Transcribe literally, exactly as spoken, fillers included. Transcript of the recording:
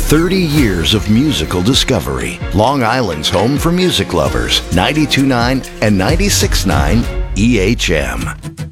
thirty years of musical discovery. Long Island's home for music lovers. ninety-two point nine and ninety-six point nine E H M.